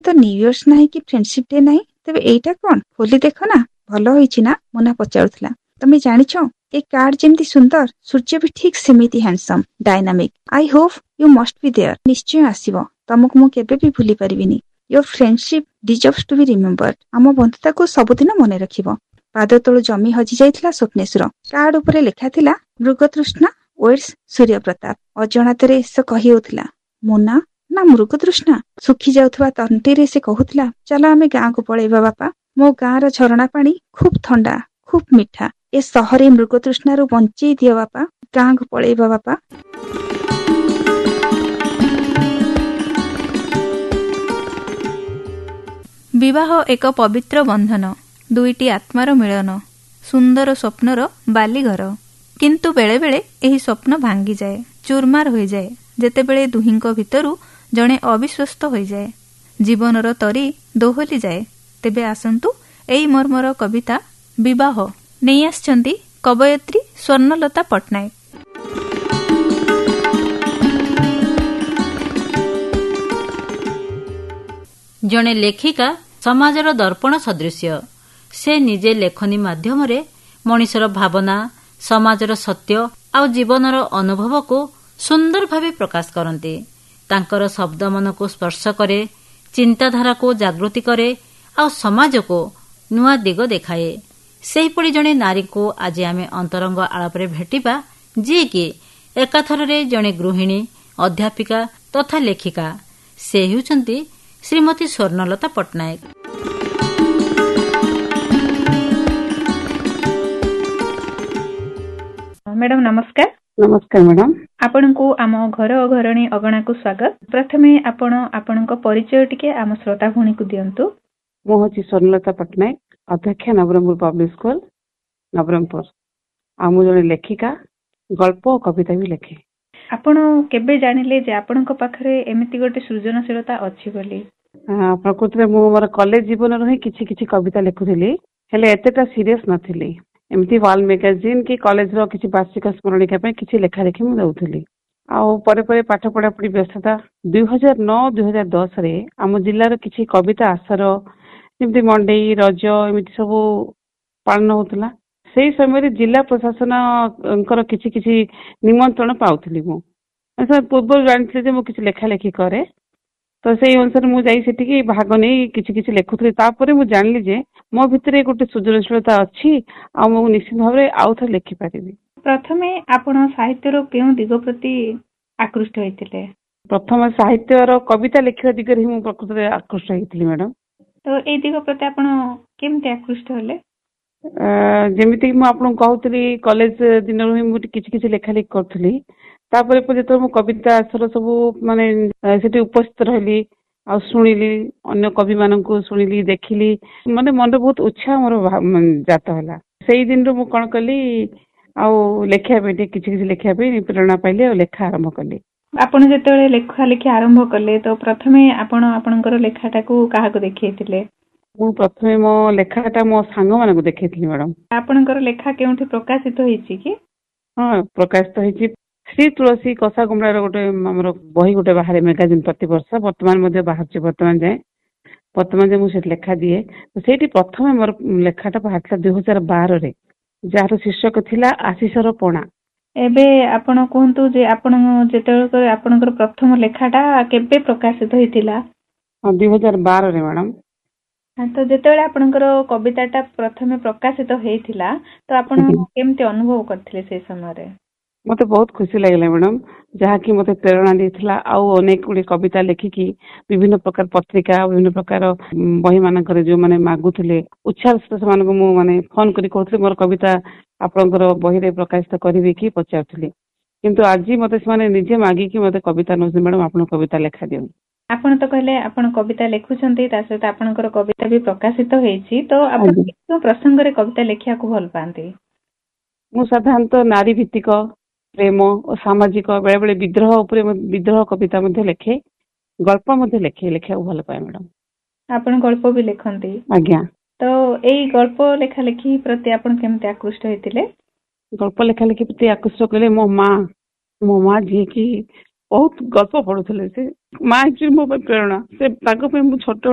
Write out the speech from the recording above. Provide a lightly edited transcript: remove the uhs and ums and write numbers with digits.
ତ new years ନାହିଁ କି ଫ୍ରେଣ୍ଡସିପ ଡେ ନାହିଁ, ତେବେ ଏଇଟା କଣ? ଖୋଲି ଦେଖ ନା। ଭଲ ହେଇଛି ନା? ମୋନା ପଚାରୁଥିଲା। ତମେ ଜାଣିଛ ଏ କାର୍ଡ ଯେମିତି ସୁନ୍ଦର, ସୂର୍ଯ୍ୟ ବି ଠିକ ସେମିତି handsome, dynamic. I hope you ମଷ୍ଟ ବି ଦେୟର। ନିଶ୍ଚୟ ଆସିବ। ତମକୁ ମୁଁ କେବେ ବି ଭୁଲି ପାରିବିନି। ୟୋର ଫ୍ରେଣ୍ଡସିପ ଡିଜର୍ଭସ ଟୁ ବି ରିମେମ୍ବର୍ଡ। ଆମ ବନ୍ଧୁତାକୁ ସବୁଦିନ ମନେ ରଖିବ। ପାଦ ତଳୁ ଜମି ହଜି ଯାଇଥିଲା ସ୍ୱପ୍ନେଶର। କାର୍ଡ ଉପରେ ଲେଖା ଥିଲା ମୃଗତୃଷ୍ଣା ୱେଟ୍ସ ସୂର୍ଯ୍ୟପ୍ରତାପ। ଅଜଣାତରେ ସେ କହି ହେଉଥିଲା ମୋନା ନା ମୃଗତୃଷ୍ଣା। ଶୁଖି ଯାଉଥିବା ତଣ୍ଟିରେ ସେ କହୁଥିଲା, ଚାଲ ଆମେ ଗାଁକୁ ପଳେଇବା ବାପା। ମୋ ଗାଁର ଝରଣା ପାଣି ଖୁବ ଥଣ୍ଡା, ଖୁବ ମିଠା। ଏ ସହରେ ମୃଗତୃଷ୍ଣାରୁ ବଞ୍ଚେଇ ଦିଅ ବାପା। ଗାଁକୁ ପଳେଇବା ବାପା। ବିବାହ ଏକ ପବିତ୍ର ବନ୍ଧନ, ଦୁଇଟି ଆତ୍ମାର ମିଳନ, ସୁନ୍ଦର ସ୍ୱପ୍ନର ବାଲିଘର। କିନ୍ତୁ ବେଳେବେଳେ ଏହି ସ୍ୱପ୍ନ ଭାଙ୍ଗିଯାଏ, ଚୁରମାର ହୋଇଯାଏ, ଯେତେବେଳେ ଦୁହିଁଙ୍କ ଭିତରୁ ଜଣେ ଅବିଶ୍ୱସ୍ତ ହୋଇଯାଏ, ଜୀବନର ତରି ଦୋହଲି ଯାଏ। ତେବେ ଆସନ୍ତୁ ଏଇ ମର୍ମର କବିତା ବିବାହ ନେଇ ଆସିଛନ୍ତି କବୟତ୍ରୀ ସ୍ୱର୍ଣ୍ଣଲତା ପଟ୍ଟନାୟକ। ଜଣେ ଲେଖିକା ସମାଜର ଦର୍ପଣ ସଦୃଶ୍ୟ। ସେ ନିଜେ ଲେଖନୀ ମାଧ୍ୟମରେ ମଣିଷର ଭାବନା, ସମାଜର ସତ୍ୟ ଆଉ ଜୀବନର ଅନୁଭବକୁ ସୁନ୍ଦର ଭାବେ ପ୍ରକାଶ କରନ୍ତି। ତାଙ୍କର ଶବ୍ଦ ମନକୁ ସ୍ପର୍ଶ କରେ, ଚିନ୍ତାଧାରାକୁ ଜାଗୃତି କରେ ଆଉ ସମାଜକୁ ନୂଆ ଦିଗ ଦେଖାଏ। ସେହିପରି ଜଣେ ନାରୀକୁ ଆଜି ଆମେ ଅନ୍ତରଙ୍ଗ ଆଳାପରେ ଭେଟିବା, ଯିଏକି ଏକାଥରରେ ଜଣେ ଗୃହିଣୀ, ଅଧ୍ୟାପିକା ତଥା ଲେଖିକା। ସେ ହେଉଛନ୍ତି ଶ୍ରୀମତୀ ସ୍ୱର୍ଣ୍ଣଲତା ପଟ୍ଟନାୟକ। ମ୍ୟାଡାମ ନମସ୍କାର। ନମସ୍କାର ମ୍ୟାଡାମ। ଆପଣଙ୍କୁ ଆମ ଘର ଘରଣୀ ଅଗଣାକୁ ସ୍ୱାଗତ। ପ୍ରଥମେ ଆପଣ ଆପଣଙ୍କ ପରିଚୟ ଟିକେ ଆମ ଶ୍ରୋତା ଭଉଣୀକୁ ଦିଅନ୍ତୁ। ମୁଁ ହେଉଛି ସ୍ୱର୍ଣ୍ଣଲତା ପଟ୍ଟନାୟକ, ଅଧ୍ୟକ୍ଷା ନବରଙ୍ଗପୁର ପବ୍ଲିକ ସ୍କୁଲ ନବରଙ୍ଗପୁର। ଆଉ ମୁଁ ଜଣେ ଲେଖିକା, ଗଳ୍ପ ଓ କବିତା ବି ଲେଖେ। ଆପଣ କେବେ ଜାଣିଲେ ଯେ ଆପଣଙ୍କ ପାଖରେ ଏମିତି ଗୋଟେ ସୃଜନଶୀଳତା ଅଛି ବୋଲି? ପ୍ରକୃତିରେ ମୁଁ ମୋର କଲେଜ ଜୀବନରୁ ହିଁ କିଛି କିଛି କବିତା ଲେଖୁଥିଲି, ହେଲେ ଏତେଟା ସିରିୟସ ନଥିଲି। ଏମିତି ୱାର୍ଲଡ ମ୍ୟାଗାଜିନ କି କଲେଜର କିଛି ବାର୍ଷିକ ସ୍ମରଣିକା ପାଇଁ କିଛି ଲେଖା ଲେଖି ମୁଁ ଦଉଥିଲି। ଆଉ ପରେ ପରେ ପାଠ ପଢାପଢି ବ୍ୟସ୍ତତା। 2009-2010ରେ ଆମ ଜିଲ୍ଲାର କିଛି କବିତା ଆସର, ଯେମିତି ମଣ୍ଡେଇ, ରଜ ଏମିତି ସବୁ ପାଳନ ହଉଥିଲା। ସେଇ ସମୟରେ ଜିଲ୍ଲା ପ୍ରଶାସନଙ୍କର କିଛି କିଛି ନିମନ୍ତ୍ରଣ ପାଉଥିଲି। ମୁଁ ପୂର୍ବରୁ ଜାଣିଥିଲି ଯେ ମୁଁ କିଛି ଲେଖା ଲେଖି କରେ, ତ ସେଇ ଅନୁସାରେ ମୁଁ ଯାଇ ସେଠିକି ଭାଗ ନେଇ କିଛି କିଛି ଲେଖୁଥିଲି। ତାପରେ ମୁଁ ଜାଣିଲି ଯେ ମୋ ଭିତରେ ଗୋଟେ ସୃଜନଶୀଳତା ଅଛି, ଆଉ ମୁଁ ନିଶ୍ଚିତ ଭାବରେ ଆଉ ଥରେ ଲେଖିପାରିବି। ପ୍ରଥମେ ଆପଣ ସାହିତ୍ୟର କେଉଁ ଦିଗ ପ୍ରତି ଆକୃଷ୍ଟ ହୋଇଥିଲେ? ପ୍ରଥମେ ସାହିତ୍ୟର କବିତା ଲେଖିବା ଦିଗରେ ହିଁ ମୁଁ ପ୍ରକୃତରେ ଆକୃଷ୍ଟ ହେଇଥିଲି ମ୍ୟାଡାମ। ତ ଏଇ ଦିଗ ପ୍ରତି ଆପଣ କେମିତି ଆକୃଷ୍ଟ ହେଲେ? ଯେମିତିକି ମୁଁ ଆପଣଙ୍କୁ କହୁଥିଲି, କଲେଜ ଦିନରୁ ହିଁ ମୁଁ କିଛି କିଛି ଲେଖା ଲେଖି କରୁଥିଲି। ତାପରେ ଯେତେବେଳେ ମୁଁ କବିତା ଆସର ସବୁ ମାନେ ସେଠି ଉପସ୍ଥିତ ରହିଲି, ଆଉ ଶୁଣିଲି, ଅନ୍ୟ କବି ମାନଙ୍କୁ ଶୁଣିଲି, ଦେଖିଲି, ମାନେ ମନରେ ବହୁତ ଉତ୍ସାହ ମୋର ଜାତ ହେଲା। ସେଇ ଦିନରୁ ମୁଁ କଣ କଲି, ଆଉ ଲେଖିବା ପାଇଁ ଟିକେ କିଛି କିଛି ଲେଖିବା ପାଇଁ ପ୍ରେରଣା ପାଇଲି, ଆଉ ଲେଖା ଆରମ୍ଭ କଲି। ଆପଣ ଯେତେବେଳେ ଲେଖା ଲେଖି ଆରମ୍ଭ କଲେ, ତ ପ୍ରଥମେ ଆପଣ ଆପଣଙ୍କର ଲେଖାଟାକୁ କାହାକୁ ଦେଖେଇଥିଲେ? ମୁଁ ପ୍ରଥମେ ମୋ ଲେଖାଟା ମୋ ସାଙ୍ଗମାନଙ୍କୁ ଦେଖେଇଥିଲି ମ୍ୟାଡାମ। ଆପଣଙ୍କର ଲେଖା କେଉଁଠି ପ୍ରକାଶିତ ହେଇଛି କି? ହଁ, ପ୍ରକାଶିତ ହେଇଛି। ଶ୍ରୀ ତୁଳସୀ କଷା କୁମଳାର ଗୋଟେ ଆମର ବହି ଗୋଟେ ବାହାରେ ମ୍ୟାଗାଜିନ ପ୍ରତିବର୍ଷ, ବର୍ତ୍ତମାନ ମଧ୍ୟ ବାହାରୁଛି। ବର୍ତ୍ତମାନ ଯାଏ ମୁଁ ସେଠି ଲେଖା ଦିଏ। ସେଇଠି ପ୍ରଥମେ ମୋର ଲେଖାଟା ବାହାରିଥିଲା 2012ରେ, ଯାହାର ଶୀର୍ଷକ ଥିଲା ଆଶିଷର ପଣା। ଏବେ ଆପଣ କୁହନ୍ତୁ ଯେ ଆପଣ ଯେତେବେଳେ ଆପଣଙ୍କର ପ୍ରଥମ ଲେଖାଟା କେବେ ପ୍ରକାଶିତ ହେଇଥିଲା? 2012ରେ ମ୍ୟାଡାମ। ତ ଯେତେବେଳେ ଆପଣଙ୍କର କବିତାଟା ପ୍ରଥମେ ପ୍ରକାଶିତ ହେଇଥିଲା, ତ ଆପଣ କେମିତି ଅନୁଭବ କରିଥିଲେ ସେଇ ସମୟରେ? ମତେ ବହୁତ ଖୁସି ଲାଗିଲା ମ୍ୟାଡାମ, ଯାହାକି ମତେ ପ୍ରେରଣା ଦେଇଥିଲା। ଆଉ ଅନେକ ଗୁଡିଏ କବିତା ଲେଖିକି ବିଭିନ୍ନ ପ୍ରକାର ପତ୍ରିକା, ବିଭିନ୍ନ ପ୍ରକାର ବହି ମାନଙ୍କରେ ଯୋଉମାନେ ମାଗୁଥିଲେ, ଉତ୍ସାହ ସେମାନଙ୍କୁ ମୁଁ ମାନେ ଫୋନ କରି କହୁଥିଲି ମୋର କବିତା ଆପଣଙ୍କର ବହିରେ ପ୍ରକାଶିତ କରିବି କି ପଚାରୁଥିଲି। କିନ୍ତୁ ଆଜି ମତେ ସେମାନେ ନିଜେ ମାଗିକି ମତେ କବିତା ନଉଛନ୍ତି, ମ୍ୟାଡାମ ଆପଣ କବିତା ଲେଖା ଦିଅନ୍ତୁ। ଆପଣ ତ କହିଲେ ଆପଣ କବିତା ଲେଖୁଛନ୍ତି, ତା ସହିତ ଆପଣଙ୍କର କବିତା ବି ପ୍ରକାଶିତ ହେଇଛି, ତ ଆପଣ କେଉଁ ପ୍ରସଙ୍ଗରେ କବିତା ଲେଖିବାକୁ ଭଲ ପାଆନ୍ତି? ମୁଁ ସାଧାରଣତଃ ନାରୀ ଭିତ୍ତିକ, ପ୍ରେମ ଓ ସାମାଜିକ, ବେଳେ ବେଳେ ବିଦ୍ରୋହ ଉପରେ ବିଦ୍ରୋହ କବିତା ମଧ୍ୟ ଲେଖେ, ଗଳ୍ପ ମଧ୍ୟ ଲେଖିବାକୁ ଭଲ ପାଏ ମ୍ୟାଡାମ। ଆପଣ ଗଳ୍ପ ବି ଲେଖନ୍ତି? ଆଜ୍ଞା। ତ ଏଇ ଗଳ୍ପ ଲେଖା ଲେଖି ପ୍ରତି ଆପଣ କେମିତି ଆକୃଷ୍ଟ ହେଇଥିଲେ? ଗଳ୍ପ ଲେଖା ଲେଖି ପ୍ରତି ଆକୃଷ୍ଟ କଲେ ମୋ ମା ଯିଏକି ବହୁତ ଗଳ୍ପ ପଢୁଥିଲେ। ସେ ମା ଆକ୍ଚୁଆଲି ମୋ ପାଇଁ ପ୍ରେରଣା। ସେ ତାଙ୍କ ପାଇଁ ମୁଁ ଛୋଟ